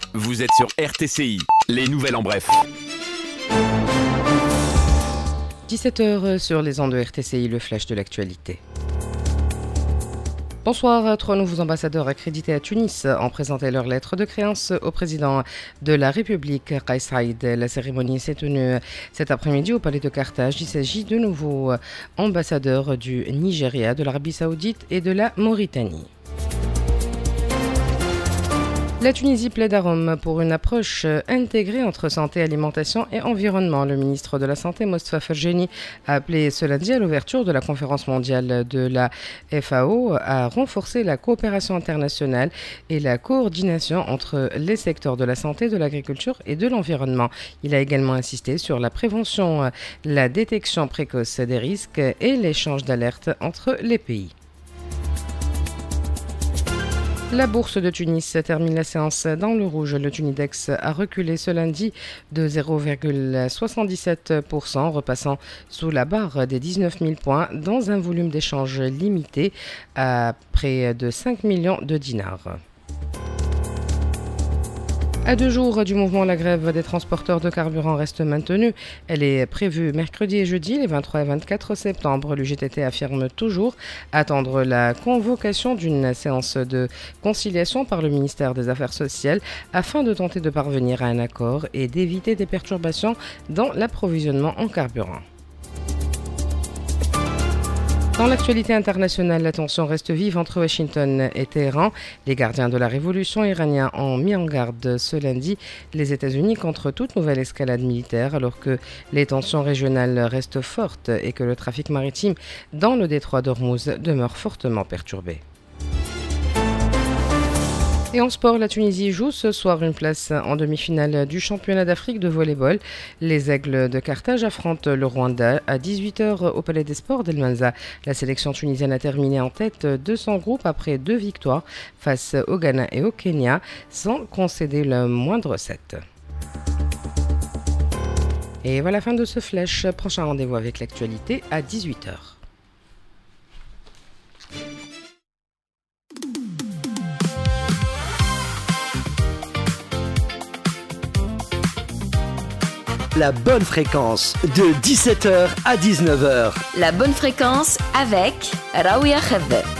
Vous êtes sur RTCI, les nouvelles en bref. 17h sur les ondes de RTCI, le flash de l'actualité. Bonsoir, 3 nouveaux ambassadeurs accrédités à Tunis ont présenté leur lettre de créance au président de la République, Kais Saïed. La cérémonie s'est tenue cet après-midi au palais de Carthage. Il s'agit de nouveaux ambassadeurs du Nigeria, de l'Arabie Saoudite et de la Mauritanie. La Tunisie plaide à Rome pour une approche intégrée entre santé, alimentation et environnement. Le ministre de la Santé, Mostafa Ferjeni, a appelé ce lundi à l'ouverture de la conférence mondiale de la FAO à renforcer la coopération internationale et la coordination entre les secteurs de la santé, de l'agriculture et de l'environnement. Il a également insisté sur la prévention, la détection précoce des risques et l'échange d'alertes entre les pays. La bourse de Tunis termine la séance dans le rouge. Le Tunidex a reculé ce lundi de 0,77%, repassant sous la barre des 19 000 points dans un volume d'échange limité à près de 5 millions de dinars. À 2 jours du mouvement, la grève des transporteurs de carburant reste maintenue. Elle est prévue mercredi et jeudi, les 23 et 24 septembre. L'UGTT affirme toujours attendre la convocation d'une séance de conciliation par le ministère des Affaires sociales afin de tenter de parvenir à un accord et d'éviter des perturbations dans l'approvisionnement en carburant. Dans l'actualité internationale, la tension reste vive entre Washington et Téhéran. Les gardiens de la révolution iranienne ont mis en garde ce lundi les États-Unis contre toute nouvelle escalade militaire, alors que les tensions régionales restent fortes et que le trafic maritime dans le détroit d'Ormuz demeure fortement perturbé. Et en sport, la Tunisie joue ce soir une place en demi-finale du championnat d'Afrique de volley-ball. Les Aigles de Carthage affrontent le Rwanda à 18h au Palais des Sports d'El Manza. La sélection tunisienne a terminé en tête de son groupe après 2 victoires face au Ghana et au Kenya, sans concéder le moindre set. Et voilà la fin de ce flash. Prochain rendez-vous avec l'actualité à 18h. La bonne fréquence de 17h à 19h. La bonne fréquence avec Raouia Khadeb.